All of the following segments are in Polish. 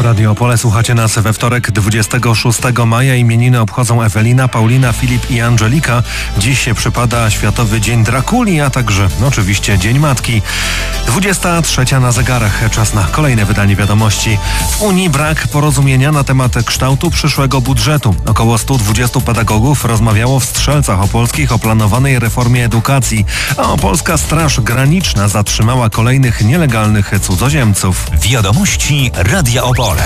Radio Opole. Słuchacie nas we wtorek 26 maja. Imieniny obchodzą Ewelina, Paulina, Filip i Angelika. Dziś przypada Światowy Dzień Drakuli, a także oczywiście Dzień Matki. 23 na zegarach. Czas na kolejne wydanie wiadomości. W Unii brak porozumienia na temat kształtu przyszłego budżetu. Około 120 pedagogów rozmawiało w Strzelcach Opolskich o planowanej reformie edukacji, a Polska Straż Graniczna zatrzymała kolejnych nielegalnych cudzoziemców. Wiadomości Radia Opole.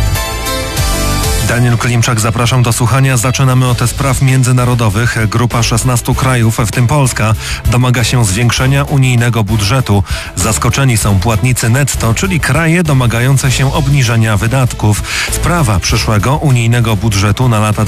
Daniel Klimczak, zapraszam do słuchania. Zaczynamy od spraw międzynarodowych. Grupa 16 krajów, w tym Polska, domaga się zwiększenia unijnego budżetu. Zaskoczeni są płatnicy netto, czyli kraje domagające się obniżenia wydatków. Sprawa przyszłego unijnego budżetu na lata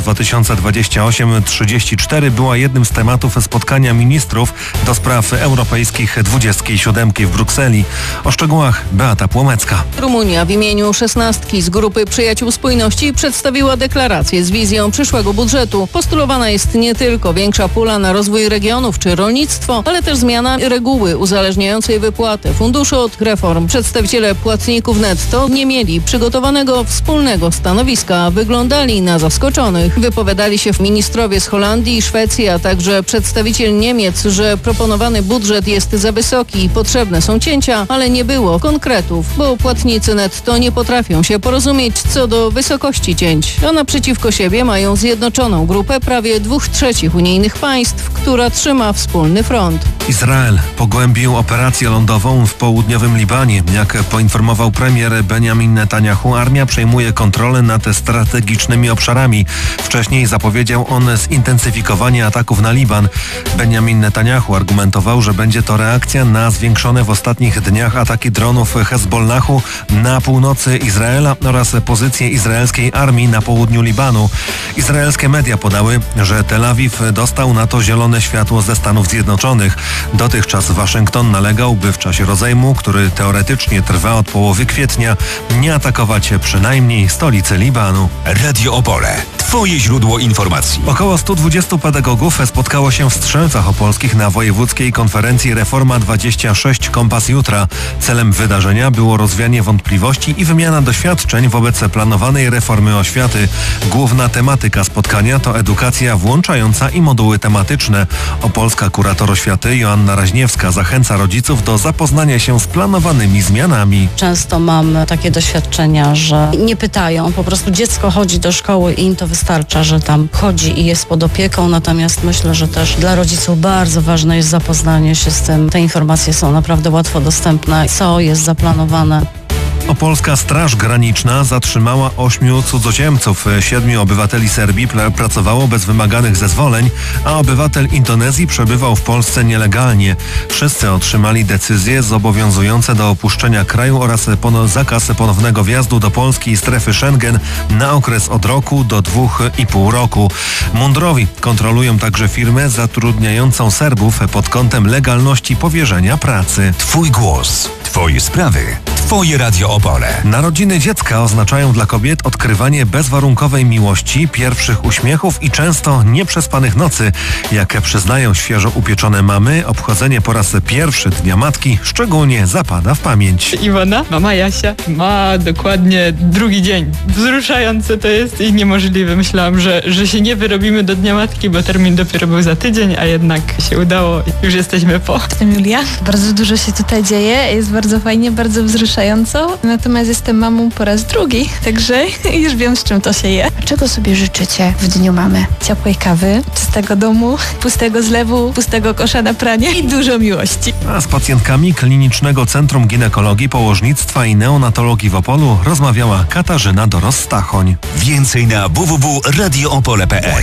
2028-34 była jednym z tematów spotkania ministrów do spraw europejskich 27 w Brukseli. O szczegółach Beata Płomecka. Rumunia w imieniu 16 z grupy Przyjaciół Spójności przedstawiła deklarację z wizją przyszłego budżetu. Postulowana jest nie tylko większa pula na rozwój regionów czy rolnictwo, ale też zmiana reguły uzależniającej wypłatę funduszu od reform. Przedstawiciele płatników netto nie mieli przygotowanego wspólnego stanowiska, wyglądali na zaskoczonych. Wypowiadali się ministrowie z Holandii i Szwecji, a także przedstawiciel Niemiec, że proponowany budżet jest za wysoki i potrzebne są cięcia, ale nie było konkretów, bo płatnicy netto nie potrafią się porozumieć co do wysokości cięć. A naprzeciwko siebie mają zjednoczoną grupę prawie 2/3 unijnych państw, która trzyma wspólny front. Izrael pogłębił operację lądową w południowym Libanie. Jak poinformował premier Benjamin Netanyahu, armia przejmuje kontrolę nad strategicznymi obszarami. Wcześniej zapowiedział on zintensyfikowanie ataków na Liban. Benjamin Netanyahu argumentował, że będzie to reakcja na zwiększone w ostatnich dniach ataki dronów Hezbollahu na północy Izraela oraz pozycje izraelskiej armii na południu Libanu. Izraelskie media podały, że Tel Awiw dostał na to zielone światło ze Stanów Zjednoczonych. Dotychczas Waszyngton nalegał, by w czasie rozejmu, który teoretycznie trwa od połowy kwietnia, nie atakować przynajmniej stolicy Libanu. Radio Opole. Twoje źródło informacji. Około 120 pedagogów spotkało się w Strzelcach Opolskich na wojewódzkiej konferencji Reforma 26 Kompas Jutra. Celem wydarzenia było rozwianie wątpliwości i wymiana doświadczeń wobec planowanej reformy oświaty. Główna tematyka spotkania to edukacja włączająca i moduły tematyczne. Opolska kurator oświaty Joanna Raźniewska zachęca rodziców do zapoznania się z planowanymi zmianami. Często mam takie doświadczenia, że nie pytają, po prostu dziecko chodzi do szkoły i im to wystarcza, że tam chodzi i jest pod opieką, natomiast myślę, że też dla rodziców bardzo ważne jest zapoznanie się z tym. Te informacje są naprawdę łatwo dostępne, co jest zaplanowane. Opolska Straż Graniczna zatrzymała 8 cudzoziemców. 7 obywateli Serbii pracowało bez wymaganych zezwoleń, a obywatel Indonezji przebywał w Polsce nielegalnie. Wszyscy otrzymali decyzje zobowiązujące do opuszczenia kraju oraz zakaz ponownego wjazdu do Polski i strefy Schengen na okres od roku do 2,5 roku. Mundurowi kontrolują także firmę zatrudniającą Serbów pod kątem legalności powierzenia pracy. Twój głos, twoje sprawy, twoje Radio Opole. Narodziny dziecka oznaczają dla kobiet odkrywanie bezwarunkowej miłości, pierwszych uśmiechów i często nieprzespanych nocy. Jak przyznają świeżo upieczone mamy, obchodzenie po raz pierwszy Dnia Matki szczególnie zapada w pamięć. Iwona, mama Jasia, ma dokładnie drugi dzień. Wzruszające to jest i niemożliwe. Myślałam, że się nie wyrobimy do Dnia Matki, bo termin dopiero był za tydzień, a jednak się udało. Już jesteśmy po. Jestem Julia. Bardzo dużo się tutaj dzieje. Jest bardzo fajnie, bardzo wzruszająco. Natomiast jestem mamą po raz drugi, także już wiem, z czym to się je. Czego sobie życzycie w Dniu Mamy? Ciepłej kawy, czystego domu, pustego zlewu, pustego kosza na pranie i dużo miłości. A z pacjentkami Klinicznego Centrum Ginekologii, Położnictwa i Neonatologii w Opolu rozmawiała Katarzyna Doros-Stachoń. Więcej na www.radioopole.pl.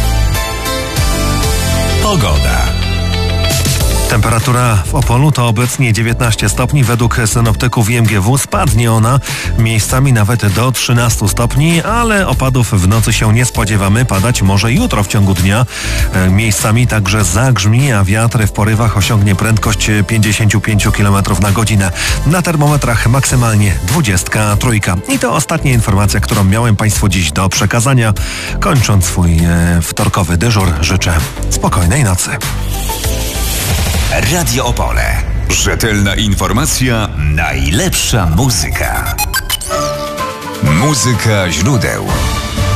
Pogoda. Temperatura w Opolu to obecnie 19 stopni. Według synoptyków IMGW spadnie ona miejscami nawet do 13 stopni, ale opadów w nocy się nie spodziewamy. Padać może jutro w ciągu dnia. Miejscami także zagrzmi, a wiatr w porywach osiągnie prędkość 55 km na godzinę. Na termometrach maksymalnie 23. I to ostatnia informacja, którą miałem Państwu dziś do przekazania. Kończąc swój wtorkowy dyżur, życzę spokojnej nocy. Radio Opole. Rzetelna informacja, najlepsza muzyka. Muzyka źródeł.